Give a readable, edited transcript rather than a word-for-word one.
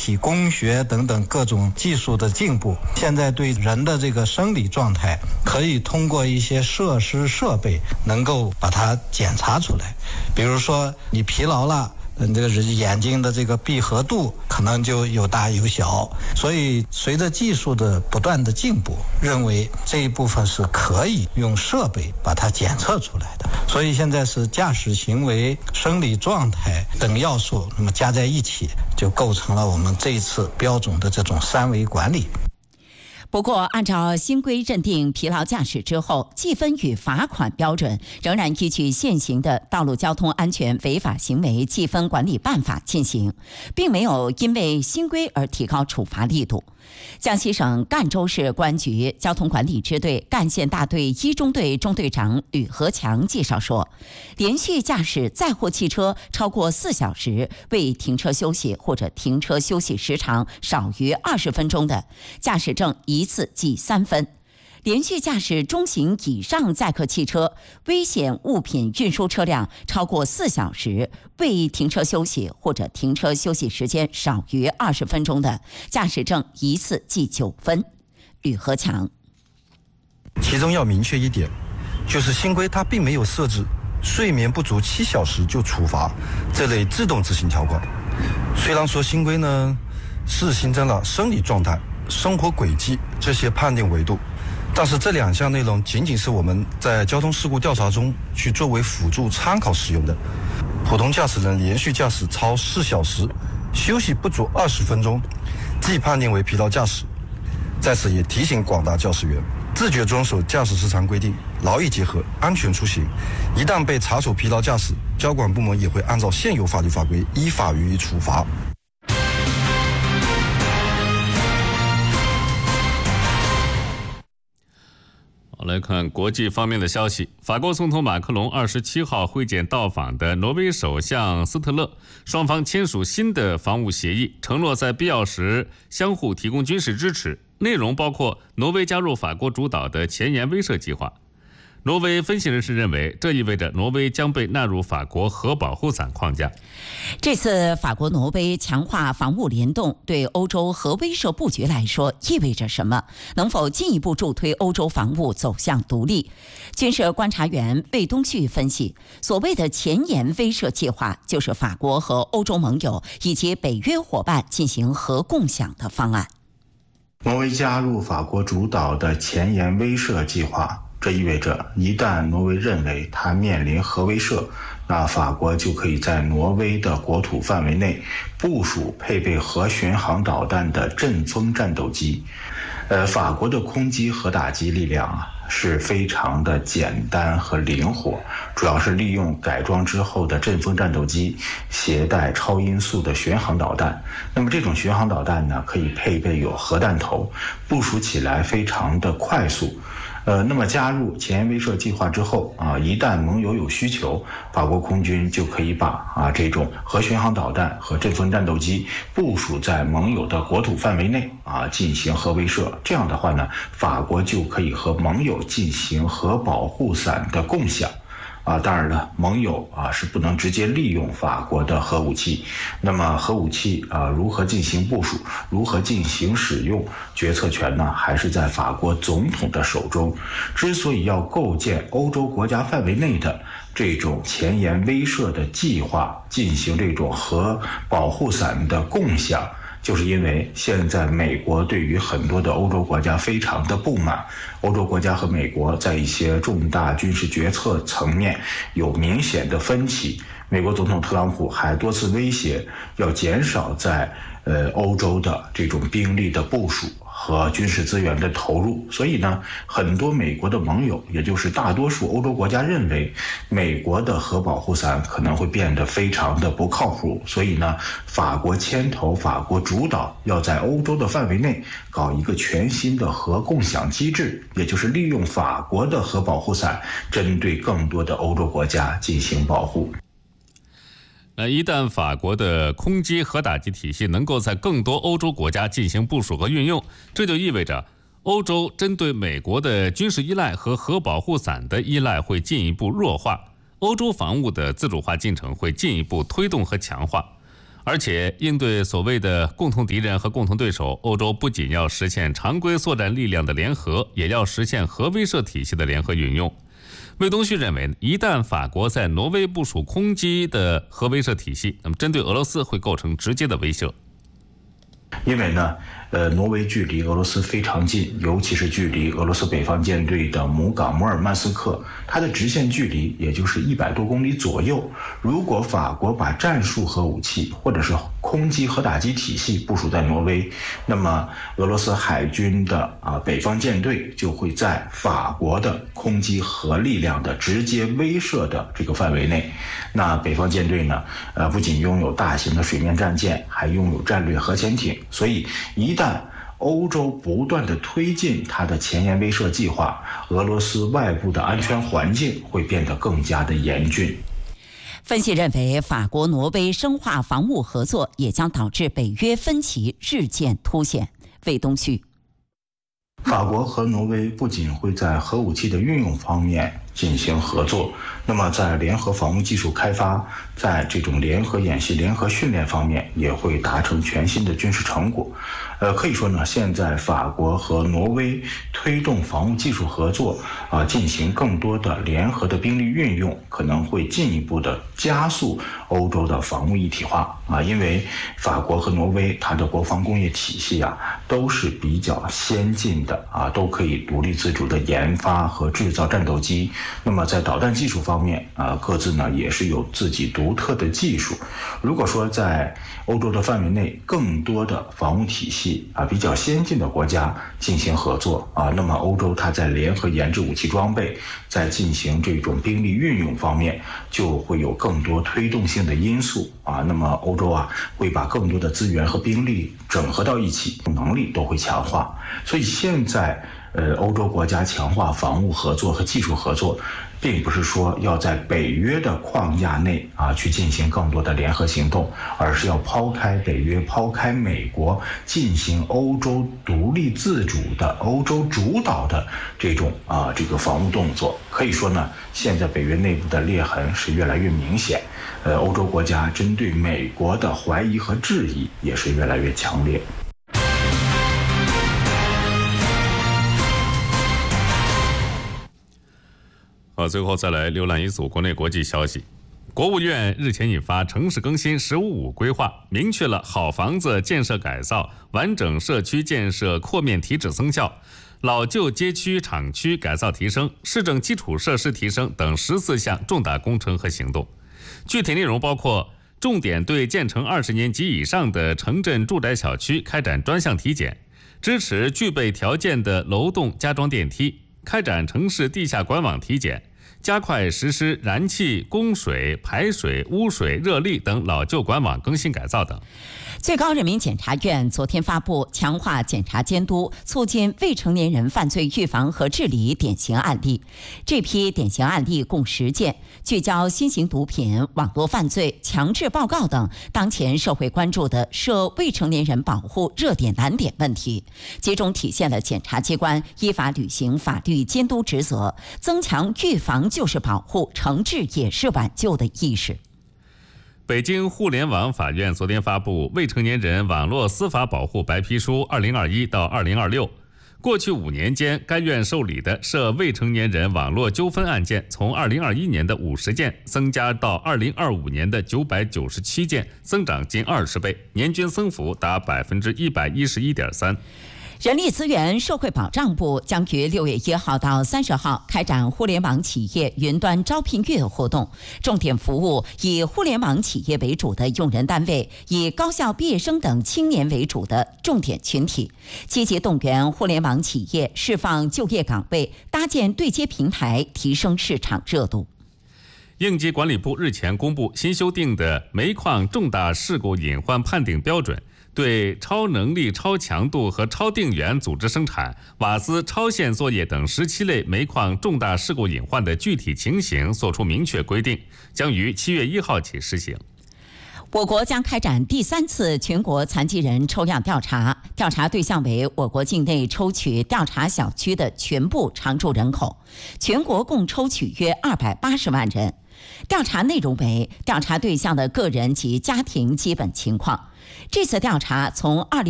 体工学等等各种技术的进步，现在对人的这个生理状态可以通过一些设施设备能够把它检查出来。比如说你疲劳了，这个眼睛的这个闭合度可能就有大有小，所以随着技术的不断的进步，认为这一部分是可以用设备把它检测出来的。所以现在是驾驶行为、生理状态等要素，那么加在一起，就构成了我们这一次标准的这种3维管理。 不过，按照新规认定疲劳驾驶之后，记分与罚款标准仍然依据现行的《道路交通安全违法行为记分管理办法》进行，并没有因为新规而提高处罚力度。江西省赣州市公安局交通管理支队赣县大队1中队中队长吕和强介绍说，连续驾驶载货汽车超过4小时未停车休息或者停车休息时长少于20分钟的，驾驶证一次记3分；连续驾驶中型以上载客汽车、危险物品运输车辆超过4小时未停车休息或者停车休息时间少于20分钟的，驾驶证一次记9分。吕和强， 其中要明确一点，就是新规它并没有设置睡眠不足7小时就处罚这类自动执行条款。虽然说新规呢是新增了生理状态、生活轨迹这些判定维度，但是这2项内容仅仅是我们在交通事故调查中去作为辅助参考使用的。普通驾驶人连续驾驶超4小时，休息不足20分钟，即判定为疲劳驾驶。在此也提醒广大驾驶员，自觉遵守驾驶时长规定，劳逸结合，安全出行。一旦被查处疲劳驾驶，交管部门也会按照现有法律法规依法予以处罚。 来看国际方面的消息，法国总统马克龙27号会见到访的挪威首相斯特勒，双方签署新的防务协议，承诺在必要时相互提供军事支持，内容包括挪威加入法国主导的前沿威慑计划。挪威分析人士认为，这意味着挪威将被纳入法国核保护伞框架。 这次法国挪威强化防务联动，对欧洲核威慑布局来说意味着什么？能否进一步助推欧洲防务走向独立？军事观察员魏东旭分析，所谓的前沿威慑计划，就是法国和欧洲盟友以及北约伙伴进行核共享的方案。 挪威加入法国主导的前沿威慑计划，这意味着一旦挪威认为它面临核威慑，那法国就可以在挪威的国土范围内部署配备核巡航导弹的阵风战斗机。法国的空基核打击力量是非常的简单和灵活，主要是利用改装之后的阵风战斗机携带超音速的巡航导弹。那么这种巡航导弹呢，可以配备有核弹头，部署起来非常的快速。那么加入前沿威慑计划之后一旦盟友有需求，法国空军就可以把这种核巡航导弹和阵风战斗机部署在盟友的国土范围内进行核威慑。这样的话呢，法国就可以和盟友进行核保护伞的共享。当然了，盟友是不能直接利用法国的核武器。那么核武器如何进行部署，如何进行使用，决策权呢还是在法国总统的手中。之所以要构建欧洲国家范围内的这种前沿威慑的计划，进行这种核保护伞的共享，就是因为现在美国对于很多的欧洲国家非常的不满，欧洲国家和美国在一些重大军事决策层面有明显的分歧。美国总统特朗普还多次威胁要减少在欧洲的这种兵力的部署和军事资源的投入，所以呢，很多美国的盟友，也就是大多数欧洲国家认为美国的核保护伞可能会变得非常的不靠谱，所以呢，法国牵头，法国主导，要在欧洲的范围内搞一个全新的核共享机制，也就是利用法国的核保护伞，针对更多的欧洲国家进行保护。 一旦法国的空基核打击体系能够在更多欧洲国家进行部署和运用，这就意味着欧洲针对美国的军事依赖和核保护伞的依赖会进一步弱化，欧洲防务的自主化进程会进一步推动和强化。 而且应对所谓的共同敌人和共同对手，欧洲不仅要实现常规作战力量的联合，也要实现核威慑体系的联合运用。魏东旭认为，一旦法国在挪威部署空基的核威慑体系，那么针对俄罗斯会构成直接的威慑。 因为呢，挪威距离俄罗斯非常近，尤其是距离俄罗斯北方舰队的母港摩尔曼斯克，它的直线距离也就是100多公里左右。如果法国把战术核武器或者是空基核打击体系部署在挪威，那么俄罗斯海军的北方舰队就会在法国的空基核力量的直接威慑的这个范围内。那北方舰队呢，不仅拥有大型的水面战舰，还拥有战略核潜艇，所以一旦欧洲不断地推进它的前沿威慑计划，俄罗斯外部的安全环境会变得更加的严峻。 分析认为，法国挪威深化防务合作，也将导致北约分歧日渐凸显。魏东旭， 法国和挪威不仅会在核武器的运用方面进行合作，那么在联合防务技术开发，在这种联合演习、联合训练方面也会达成全新的军事成果。可以说呢，现在法国和挪威推动防务技术合作进行更多的联合的兵力运用，可能会进一步的加速欧洲的防务一体化因为法国和挪威它的国防工业体系都是比较先进的都可以独立自主的研发和制造战斗机。那么在导弹技术方面各自呢也是有自己独特的技术。如果说在欧洲的范围内更多的防务体系比较先进的国家进行合作那么欧洲它在联合研制武器装备，在进行这种兵力运用方面就会有更多推动性的因素那么欧洲会把更多的资源和兵力整合到一起，能力都会强化。所以现在欧洲国家强化防务合作和技术合作，并不是说要在北约的框架内去进行更多的联合行动，而是要抛开北约、抛开美国，进行欧洲独立自主的、欧洲主导的这种这个防务动作。可以说呢，现在北约内部的裂痕是越来越明显，欧洲国家针对美国的怀疑和质疑也是越来越强烈。 最后再来浏览一组国内国际消息。国务院日前印发城市更新“15+5”规划，明确了好房子建设改造、完整社区建设扩面提质增效、老旧街区厂区改造提升、市政基础设施提升等14项重大工程和行动。具体内容包括重点对建成20年及以上的城镇住宅小区开展专项体检，支持具备条件的楼栋加装电梯，开展城市地下管网体检，加快实施燃气、供水、排水、污水、热力等老旧管网更新改造等。 最高人民检察院昨天发布强化检察监督，促进未成年人犯罪预防和治理典型案例。这批典型案例共10件，聚焦新型毒品、网络犯罪、强制报告等当前社会关注的涉未成年人保护热点难点问题，集中体现了检察机关依法履行法律监督职责，增强预防就是保护、惩治也是挽救的意识。 北京互联网法院昨天发布《未成年人网络司法保护白皮书（2021到2026）》。过去5年间，该院受理的涉未成年人网络纠纷案件，从2021年的50件增加到2025年的997件，增长近20倍，年均增幅达111.3%。 人力资源社会保障部将于6月1号到30号开展互联网企业云端招聘月活动，重点服务以互联网企业为主的用人单位，以高校毕业生等青年为主的重点群体，积极动员互联网企业释放就业岗位，搭建对接平台，提升市场热度。 应急管理部日前公布新修订的煤矿重大事故隐患判定标准，对超能力、超强度和超定源组织生产、瓦斯超限作业等17类煤矿重大事故隐患的具体情形作出明确规定，将于7月1号起施行。 我国将开展第3次全国残疾人抽样调查，调查对象为我国境内抽取调查小区的全部常住人口，全国共抽取约280万人。 调查内容为调查对象的个人及家庭基本情况。这次调查从